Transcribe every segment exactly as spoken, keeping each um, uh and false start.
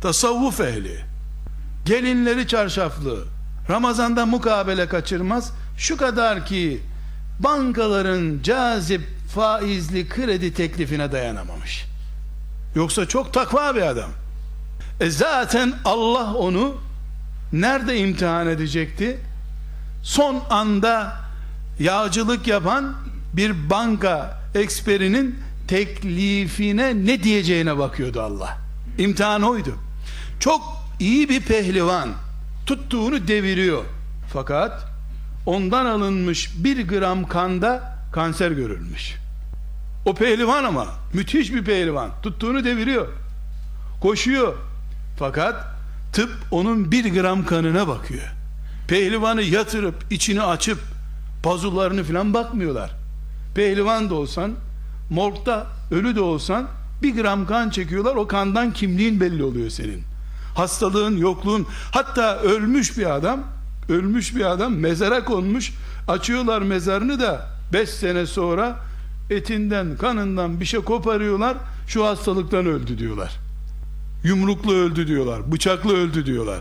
tasavvuf ehli, gelinleri çarşaflı, Ramazan'da mukabele kaçırmaz, şu kadar ki bankaların cazip faizli kredi teklifine dayanamamış. Yoksa çok takva bir adam. E zaten Allah onu nerede imtihan edecekti? Son anda yağcılık yapan bir banka eksperinin teklifine ne diyeceğine bakıyordu Allah. İmtihan oydu. Çok iyi bir pehlivan tuttuğunu deviriyor. Fakat ondan alınmış bir gram kanda kanser görülmüş. O pehlivan ama müthiş bir pehlivan, tuttuğunu deviriyor. Koşuyor. Fakat tıp onun bir gram kanına bakıyor. Pehlivanı yatırıp içini açıp pazularını falan bakmıyorlar. Pehlivan da olsan, morgda ölü de olsan bir gram kan çekiyorlar. O kandan kimliğin belli oluyor senin. Hastalığın, yokluğun, hatta ölmüş bir adam, ölmüş bir adam mezara konmuş, açıyorlar mezarını da beş sene sonra etinden, kanından bir şey koparıyorlar, şu hastalıktan öldü diyorlar. Yumruklu öldü diyorlar, bıçaklı öldü diyorlar.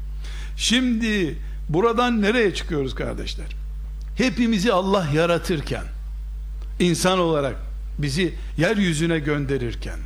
Şimdi buradan nereye çıkıyoruz kardeşler? Hepimizi Allah yaratırken, insan olarak bizi yeryüzüne gönderirken,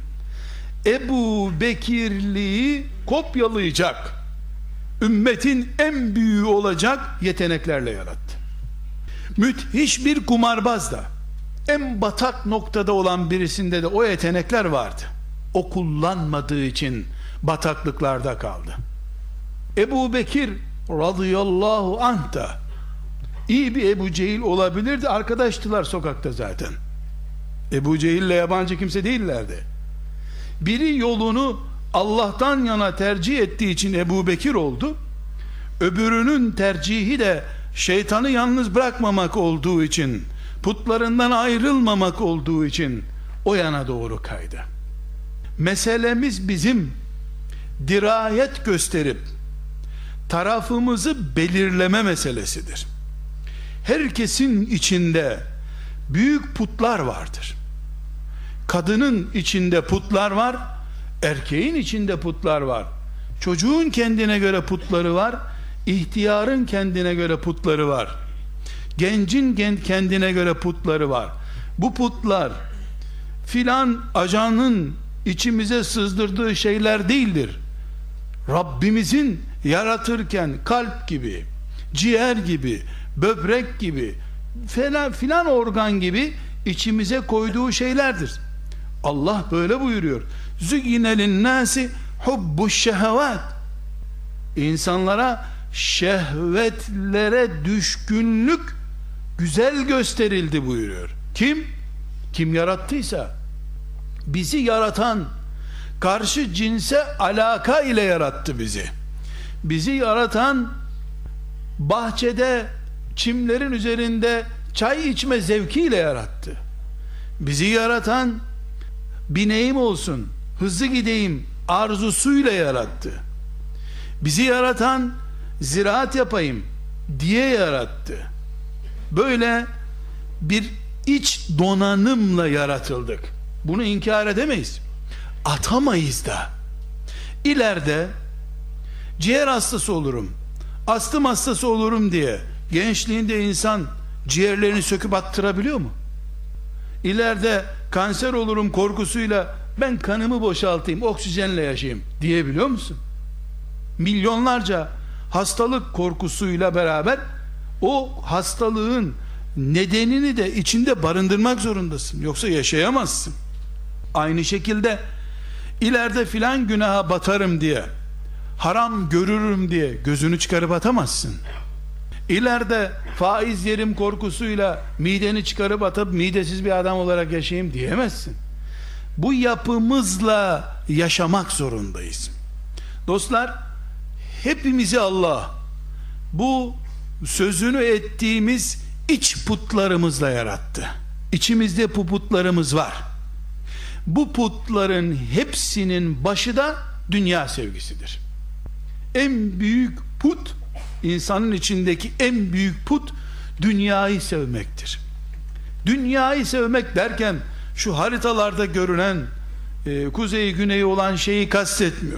Ebu Bekirliği kopyalayacak, ümmetin en büyüğü olacak yeteneklerle yarattı. Müthiş bir kumarbaz da, en batak noktada olan birisinde de o yetenekler vardı. O kullanmadığı için bataklıklarda kaldı. Ebu Bekir radıyallahu anh da iyi bir Ebu Cehil olabilirdi. Arkadaştılar sokakta zaten. Ebu Cehil'le yabancı kimse değillerdi. Biri yolunu Allah'tan yana tercih ettiği için Ebu Bekir oldu. Öbürünün tercihi de şeytanı yalnız bırakmamak olduğu için, putlarından ayrılmamak olduğu için o yana doğru kaydı. Meselemiz bizim dirayet gösterip tarafımızı belirleme meselesidir. Herkesin içinde büyük putlar vardır. Kadının içinde putlar var, erkeğin içinde putlar var. Çocuğun kendine göre putları var, ihtiyarın kendine göre putları var. Gencin kendine göre putları var. Bu putlar filan ajanın içimize sızdırdığı şeyler değildir. Rabbimizin yaratırken kalp gibi, ciğer gibi, böbrek gibi, filan, filan organ gibi içimize koyduğu şeylerdir. Allah böyle buyuruyor. Züyyine linnâsi hubbuş şehevât. İnsanlara şehvetlere düşkünlük güzel gösterildi buyuruyor. Kim? Kim yarattıysa, bizi yaratan karşı cinse alaka ile yarattı bizi. Bizi yaratan bahçede çimlerin üzerinde çay içme zevkiyle yarattı. Bizi yaratan bineyim olsun, hızlı gideyim arzusuyla yarattı. Bizi yaratan ziraat yapayım diye yarattı. Böyle bir iç donanımla yaratıldık. Bunu inkar edemeyiz. Atamayız da. İleride ciğer hastası olurum, astım hastası olurum diye gençliğinde insan ciğerlerini söküp attırabiliyor mu? İleride kanser olurum korkusuyla ben kanımı boşaltayım, oksijenle yaşayayım diyebiliyor musun? Milyonlarca hastalık korkusuyla beraber o hastalığın nedenini de içinde barındırmak zorundasın. Yoksa yaşayamazsın. Aynı şekilde ileride filan günaha batarım diye, haram görürüm diye gözünü çıkarıp atamazsın. İleride faiz yerim korkusuyla mideni çıkarıp atıp midesiz bir adam olarak yaşayayım diyemezsin. Bu yapımızla yaşamak zorundayız. Dostlar, hepimizi Allah bu sözünü ettiğimiz iç putlarımızla yarattı. İçimizde bu putlarımız var. Bu putların hepsinin başı da dünya sevgisidir. En büyük put, insanın içindeki en büyük put dünyayı sevmektir. Dünyayı sevmek derken şu haritalarda görünen e, kuzeyi güneyi olan şeyi kastetmiyor.